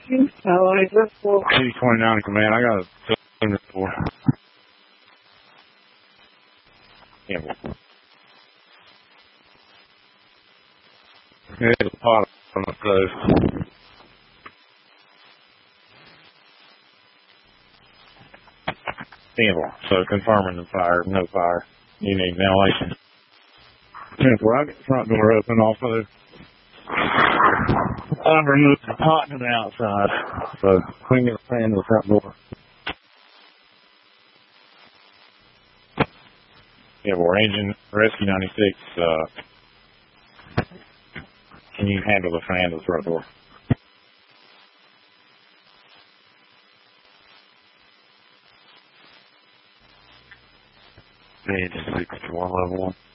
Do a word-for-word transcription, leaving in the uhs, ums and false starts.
How is this for? C twenty-nine command, I got a cylinder for. Yeah. There's a pot on the stove. Campbell, so confirming the fire, no fire. You need ventilation. Campbell, I get the front door open also. I've removed the pot to the outside, so we can get a fan to the front door. Yeah, well, engine Rescue ninety-six, uh, can you handle the fan to the front door? Engine six to one level one.